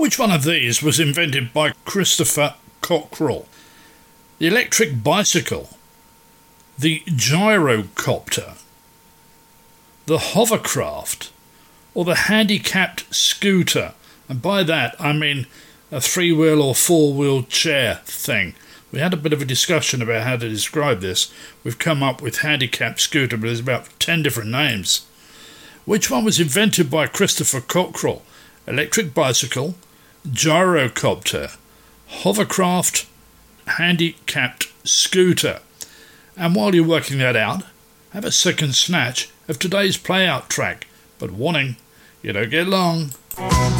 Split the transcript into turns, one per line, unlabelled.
Which one of these was invented by Christopher Cockerell? The electric bicycle, the gyrocopter, the hovercraft, or the handicapped scooter? And by that I mean a three-wheel or four-wheel chair thing. We had a bit of a discussion about how to describe this. We've come up with handicapped scooter, but there's about 10 different names. Which one was invented by Christopher Cockerell? Electric bicycle, gyrocopter, hovercraft, handicapped scooter. And while you're working that out, have a second snatch of today's play-out track. But warning, you don't get long.